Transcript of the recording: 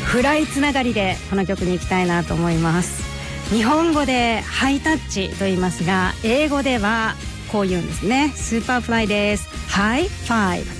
フライつながりでこの曲に行きたいなと思います。日本語でハイタッチと言いますが、英語ではこう言うんですね。スーパーフライです。ハイファイブ。